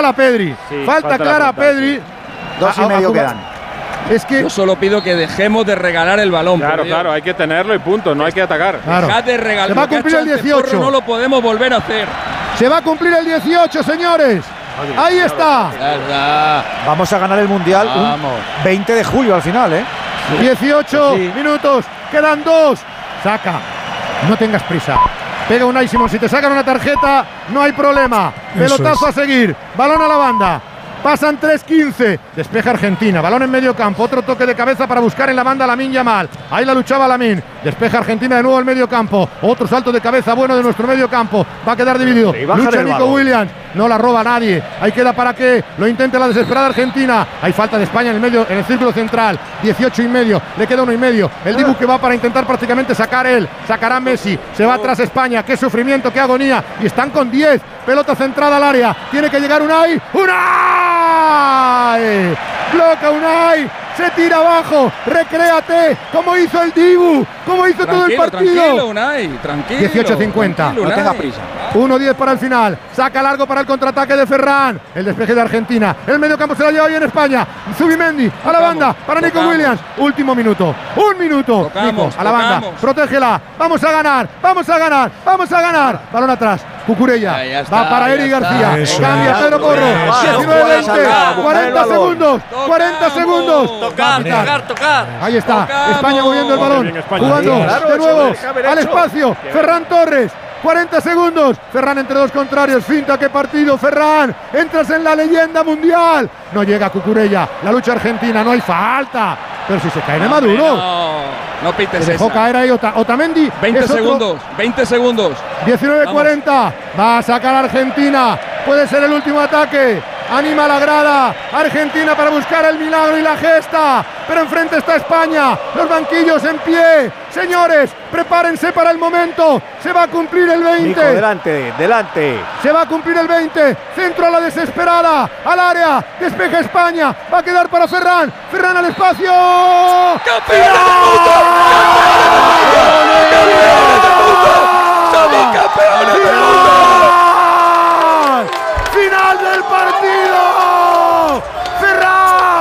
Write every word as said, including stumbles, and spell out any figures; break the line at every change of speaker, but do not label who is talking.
clara a Pedri.
Sí,
falta,
falta
clara a
frontal,
Pedri.
sí.
Dos y
A- a-
medio
a-
quedan.
Es que
Yo solo pido que dejemos de regalar el balón.
Claro,
por Dios.
claro, hay que tenerlo y punto, no hay que atacar.
Claro.
Dejad de regalar.
Se va a
Lo que ha
cumplir
hecho
el
antes
dieciocho.
Porro no lo podemos volver a hacer.
se va a cumplir el dieciocho, señores. Ahí está.
Verdad.
Vamos a ganar el Mundial un
Vamos.
veinte de julio al final, ¿eh?
dieciocho
Sí.
minutos. Quedan dos. Saca. No tengas prisa. Pega Unai Simón. Si te sacan una tarjeta, no hay problema.
Eso
Pelotazo
es.
a seguir. Balón a la banda. Pasan tres quince. Despeja Argentina. Balón en medio campo. Otro toque de cabeza para buscar en la banda a Lamine Yamal. Ahí la luchaba Lamine. Despeja Argentina de nuevo al medio campo. Otro salto de cabeza bueno de nuestro medio campo. Va a quedar dividido.
Sí, baja
Lucha
el
Nico
balón.
Williams. No la roba nadie. Ahí queda para que lo intente la desesperada Argentina. Hay falta de España en el medio, en el círculo central. dieciocho y medio. Le queda uno y medio. El Dibu que va para intentar prácticamente sacar él. Sacará Messi. Se va atrás España. Qué sufrimiento, qué agonía. Y están con diez. Pelota centrada al área. Tiene que llegar Unai. ¡Unai! Bloca Unai. Se tira abajo. Recréate. Como hizo el Dibu. Como hizo todo el
Tranquilo,
partido.
tranquilo, Unai. Tranquilo.
dieciocho cincuenta.
Tranquilo,
No tenga
Unai.
prisa.
uno diez para el final. Saca largo para el contraataque de Ferran. El despeje de Argentina. El medio campo se la lleva bien España. Zubimendi a la
Tocamos,
banda para Nico
tocamos.
Williams. Último minuto. Un minuto.
Tocamos,
Nico a la banda.
tocamos.
Protégela. Vamos a ganar. Vamos a ganar. Vamos a ganar. Balón atrás. Cucurella.
Ya, ya está,
Va para
ya
Eric
está.
García.
Eso
Cambia
es.
Pedro Porro.
Eso es.
diecinueve veinte.
Tocamos,
cuarenta
el balón.
segundos. cuarenta
Tocamos.
segundos.
Tocar,
Tocar.
tocar, tocar.
Ahí está,
Tocamos.
España moviendo el
Joder,
balón,
bien España.
jugando
Sí, claro,
de
eso
nuevo
lo debería haber
al
hecho.
espacio, Ferran Torres, cuarenta segundos, Ferran entre dos contrarios, finta, qué partido, Ferran, entras en la leyenda mundial, no llega Cucurella, la lucha argentina, no hay falta, pero si se cae en el
Hombre,
Maduro,
No, no pites
se dejó
esa.
caer ahí Ota- Otamendi,
veinte
es otro,
segundos, veinte segundos.
diecinueve cuarenta, va a sacar a Argentina, puede ser el último ataque. Anima la grada, Argentina para buscar el milagro y la gesta, pero enfrente está España, los banquillos en pie, señores, prepárense para el momento, se va a cumplir el
Nico,
veinte,
delante, delante.
se va a cumplir el veinte, centro a la desesperada, al área, despeja España, va a quedar para Ferran, Ferran al espacio.
¡Campeón!
¡Final!